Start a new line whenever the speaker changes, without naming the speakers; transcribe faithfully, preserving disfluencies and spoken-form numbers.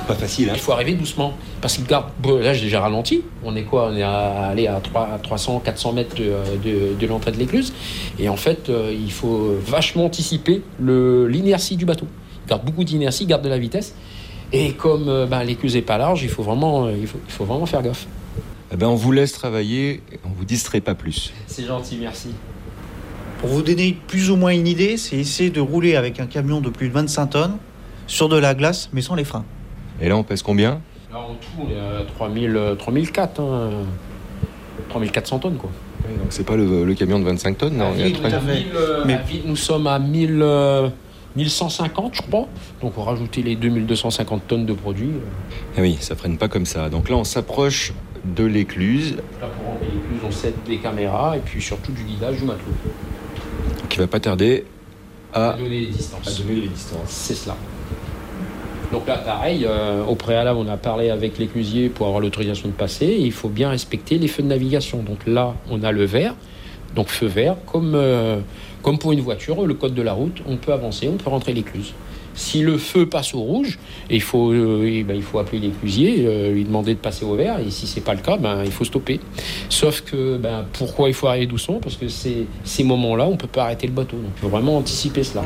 Pas facile, hein.
Il faut arriver doucement. Parce qu'il garde. Bon, là, j'ai déjà ralenti. On est quoi? On est à aller à, à trois cents, quatre cents mètres de, de, de l'entrée de l'écluse. Et en fait, euh, il faut vachement anticiper le, l'inertie du bateau. Il garde beaucoup d'inertie, il garde de la vitesse. Et comme euh, ben, l'écluse n'est pas large, il faut vraiment, euh, il faut, il faut vraiment faire gaffe.
Eh ben, on vous laisse travailler, on vous distrait pas plus.
C'est gentil, merci.
Pour vous donner plus ou moins une idée, c'est essayer de rouler avec un camion de plus de vingt-cinq tonnes sur de la glace, mais sans les freins.
Et là, on pèse combien?
Là, en tout, on est à trois mille, trois mille quatre, hein. trois mille quatre cents tonnes, quoi.
Oui, donc c'est pas le, le camion de vingt-cinq tonnes, non?
Ah,
Il y a
oui,
très-
tout à fait.
mille, euh,
Mais-
à vide, nous sommes à mille, euh, mille cent cinquante, je crois. Donc, on va rajouter les deux mille deux cent cinquante tonnes de produits.
Ah oui, ça freine pas comme ça. Donc là, on s'approche de l'écluse,
Là, pour rentrer l'écluse, on set des caméras et puis surtout du guidage du matelot.
qui va pas tarder à,
À donner les distances.
à donner les distances.
C'est cela. Donc là, pareil, euh, au préalable, on a parlé avec l'éclusier pour avoir l'autorisation de passer. Et il faut bien respecter les feux de navigation. Donc là, on a le vert, donc feu vert, comme, euh, comme pour une voiture, le code de la route, on peut avancer, on peut rentrer l'écluse. Si le feu passe au rouge, et il, faut, euh, et ben, il faut appeler l'éclusier, euh, lui demander de passer au vert, et si ce n'est pas le cas, ben, il faut stopper. Sauf que, ben, pourquoi il faut arriver doucement? Parce que c'est, ces moments-là, on ne peut pas arrêter le bateau. Donc il faut vraiment anticiper cela.